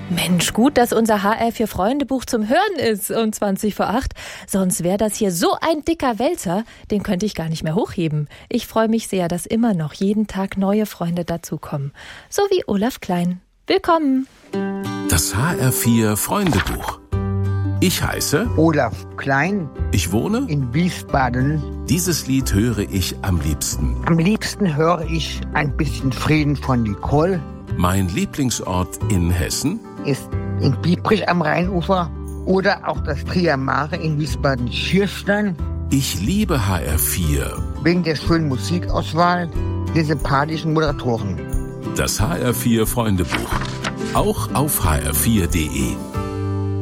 Mensch, gut, dass unser HR4-Freundebuch zum Hören ist um 7:20. Sonst wäre das hier so ein dicker Wälzer, den könnte ich gar nicht mehr hochheben. Ich freue mich sehr, dass immer noch jeden Tag neue Freunde dazukommen. So wie Olaf Klein. Willkommen. Das HR4-Freundebuch. Ich heiße Olaf Klein. Ich wohne in Wiesbaden. Dieses Lied höre ich am liebsten. Am liebsten höre ich ein bisschen Frieden von Nicole. Mein Lieblingsort in Hessen Ist in Biebrich am Rheinufer oder auch das Trier Mare in Wiesbaden-Schirstein. Ich liebe HR4. Wegen der schönen Musikauswahl, der sympathischen Moderatoren. Das HR4-Freundebuch. Auch auf hr4.de.